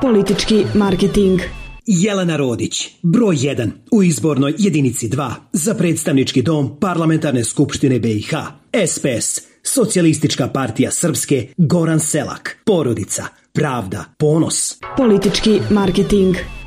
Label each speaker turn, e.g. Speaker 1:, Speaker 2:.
Speaker 1: Politički marketing.
Speaker 2: Jelena Rodić, broj 1 u izbornoj jedinici 2 za predstavnički dom Parlamentarne skupštine BiH. SPS, Socijalistička partija Srpske, Goran Selak. Porodica, pravda, ponos.
Speaker 1: Politički marketing.